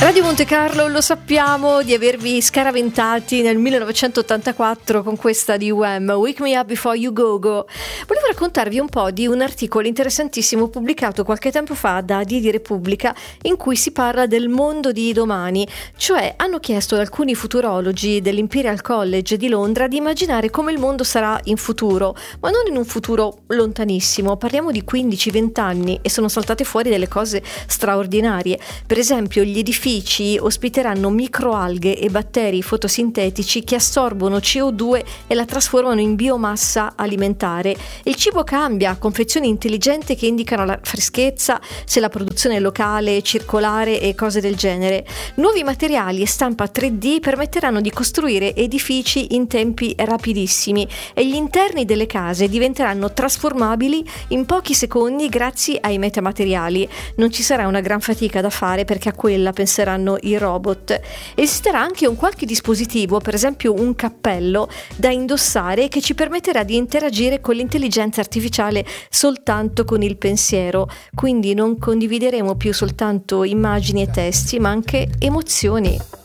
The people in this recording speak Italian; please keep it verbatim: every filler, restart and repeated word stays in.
Radio Monte Carlo, lo sappiamo di avervi scaraventati nel millenovecentottantaquattro con questa di Wham, Wake Me Up Before You Go Go. Volevo raccontarvi un po' di un articolo interessantissimo pubblicato qualche tempo fa da Didi Repubblica, in cui si parla del mondo di domani, cioè hanno chiesto ad alcuni futurologi dell'Imperial College di Londra di immaginare come il mondo sarà in futuro, ma non in un futuro lontanissimo, parliamo di quindici venti anni, e sono saltate fuori delle cose straordinarie. Per esempio, gli edifici ospiteranno microalghe e batteri fotosintetici che assorbono C O due e la trasformano in biomassa alimentare. Il cibo cambia, confezioni intelligenti che indicano la freschezza, se la produzione è locale, circolare e cose del genere. Nuovi materiali e stampa tre D permetteranno di costruire edifici in tempi rapidissimi e gli interni delle case diventeranno trasformabili in pochi secondi grazie ai metamateriali. Non ci sarà una gran fatica da fare, perché a quella penseranno i robot. Esisterà anche un qualche dispositivo, per esempio un cappello da indossare, che ci permetterà di interagire con l'intelligenza artificiale soltanto con il pensiero, quindi non condivideremo più soltanto immagini e testi, ma anche emozioni.